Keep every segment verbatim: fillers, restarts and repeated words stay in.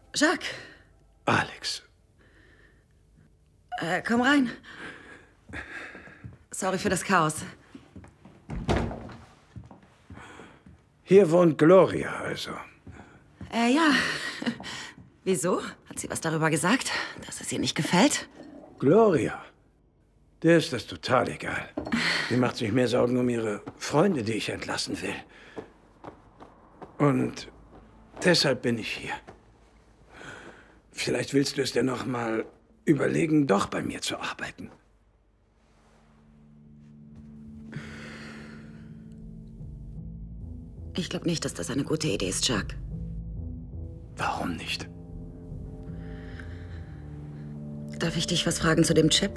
Jacques. Alex. Äh, komm rein. Sorry für das Chaos. Hier wohnt Gloria, also. Äh, ja. Wieso? Hat sie was darüber gesagt, dass es ihr nicht gefällt? Gloria? Der ist das total egal. Sie macht sich mehr Sorgen um ihre Freunde, die ich entlassen will. Und deshalb bin ich hier. Vielleicht willst du es dir noch mal überlegen, doch bei mir zu arbeiten. Ich glaube nicht, dass das eine gute Idee ist, Jacques. Warum nicht? Darf ich dich was fragen zu dem Chip?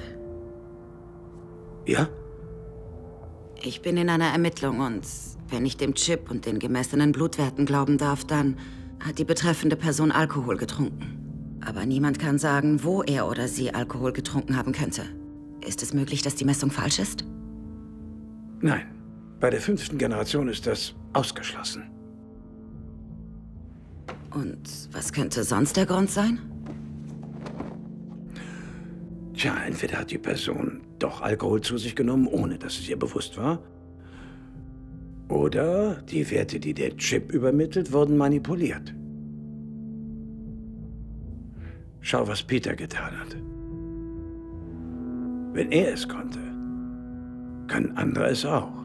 Ja? Ich bin in einer Ermittlung und wenn ich dem Chip und den gemessenen Blutwerten glauben darf, dann hat die betreffende Person Alkohol getrunken. Aber niemand kann sagen, wo er oder sie Alkohol getrunken haben könnte. Ist es möglich, dass die Messung falsch ist? Nein. Bei der fünften Generation ist das ausgeschlossen. Und was könnte sonst der Grund sein? Tja, entweder hat die Person doch Alkohol zu sich genommen, ohne dass es ihr bewusst war. Oder die Werte, die der Chip übermittelt, wurden manipuliert. Schau, was Peter getan hat. Wenn er es konnte, können andere es auch.